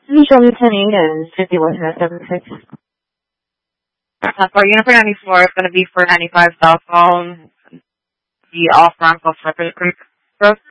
Visual 10-8 and 51-76. For unit for 94, it's going to be for 95 southbound, the off-ramp of Shepherd Creek Road.